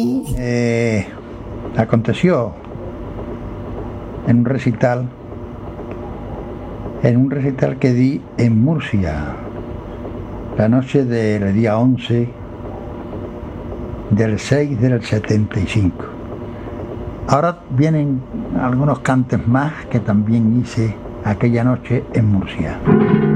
Aconteció en un recital que di en Murcia, la noche del día 11 del 6 del 75. Ahora vienen algunos cantes más que también hice aquella noche en Murcia.